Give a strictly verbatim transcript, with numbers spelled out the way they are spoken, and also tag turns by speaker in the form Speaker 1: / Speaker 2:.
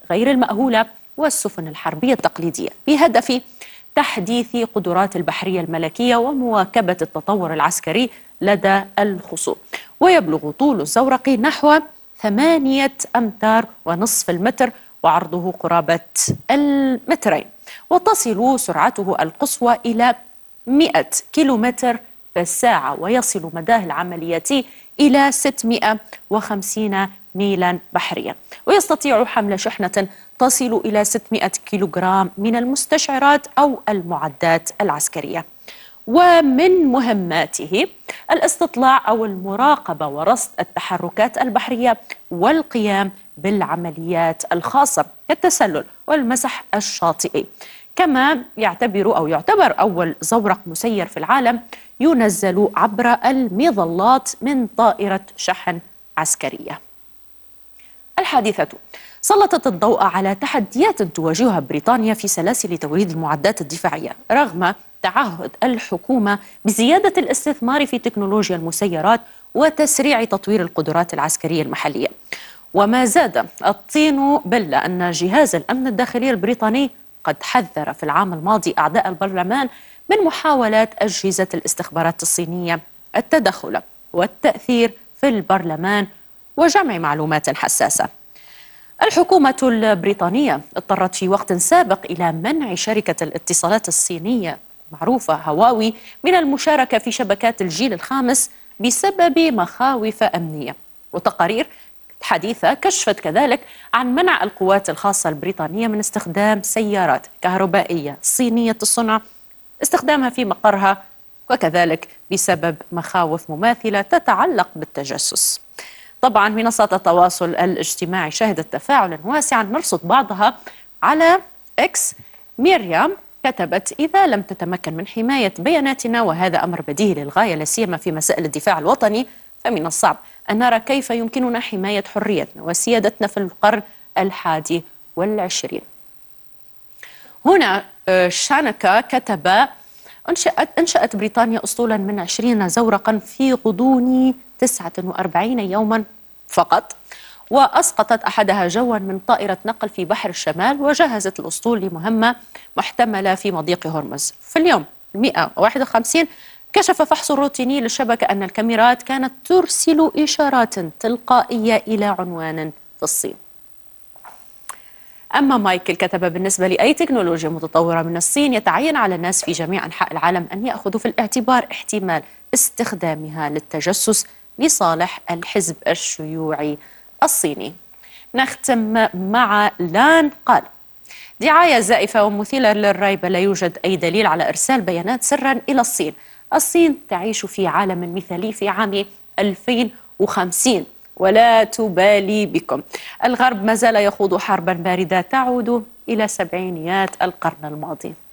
Speaker 1: غير المأهولة والسفن الحربية التقليدية بهدف تحديث قدرات البحرية الملكية ومواكبة التطور العسكري لدى الخصوم. ويبلغ طول الزورق نحو ثمانية أمتار ونصف المتر وعرضه قرابة المترين، وتصل سرعته القصوى إلى مئة كيلومتر في الساعة، ويصل مداه العملياتي إلى ستمئة وخمسين ميلا بحريا، ويستطيع حمل شحنة تصل إلى ستمئة كيلوغرام من المستشعرات أو المعدات العسكرية. ومن مهماته الاستطلاع أو المراقبة ورصد التحركات البحرية والقيام بالعمليات الخاصة كالتسلل والمسح الشاطئي. كما يعتبر أو يعتبر أول زورق مسير في العالم ينزل عبر المظلات من طائرة شحن عسكرية. الحادثة سلطت الضوء على تحديات تواجهها بريطانيا في سلاسل توريد المعدات الدفاعية رغم تعهد الحكومة بزيادة الاستثمار في تكنولوجيا المسيرات وتسريع تطوير القدرات العسكرية المحلية. وما زاد الطين بلة أن جهاز الأمن الداخلي البريطاني قد حذر في العام الماضي أعداء البرلمان من محاولات أجهزة الاستخبارات الصينية التدخل والتأثير في البرلمان وجمع معلومات حساسة. الحكومة البريطانية اضطرت في وقت سابق إلى منع شركة الاتصالات الصينية معروفة هواوي من المشاركة في شبكات الجيل الخامس بسبب مخاوف أمنية. وتقارير حديثة كشفت كذلك عن منع القوات الخاصة البريطانية من استخدام سيارات كهربائية صينية الصنع استخدامها في مقرها، وكذلك بسبب مخاوف مماثلة تتعلق بالتجسس. طبعا منصات التواصل الاجتماعي شهدت تفاعلا واسعا نرصد بعضها على اكس. ميريام كتبت: إذا لم تتمكن من حماية بياناتنا، وهذا أمر بديهي للغاية لا سيما في مسائل الدفاع الوطني، فمن الصعب أن نرى كيف يمكننا حماية حريتنا وسيادتنا في القرن الحادي والعشرين. هنا شانكا كتب: أنشأت, أنشأت بريطانيا أسطولا من عشرين زورقا في غضون تسعة وأربعين يوما فقط، وأسقطت أحدها جوا من طائرة نقل في بحر الشمال، وجهزت الأسطول لمهمة محتملة في مضيق هرمز. في اليوم مئة وواحد وخمسين كشف فحص روتيني للشبكة أن الكاميرات كانت ترسل إشارات تلقائية إلى عنوان في الصين. أما مايكل كتب: بالنسبة لأي تكنولوجيا متطورة من الصين يتعين على الناس في جميع أنحاء العالم أن يأخذوا في الاعتبار احتمال استخدامها للتجسس لصالح الحزب الشيوعي الصيني. نختم مع لان قال: دعاية زائفة ومثيرة للريبة، لا يوجد أي دليل على إرسال بيانات سرا إلى الصين. الصين تعيش في عالم مثالي في عام ألفين وخمسين ولا تبالي بكم. الغرب ما زال يخوض حربا باردة تعود إلى سبعينيات القرن الماضي.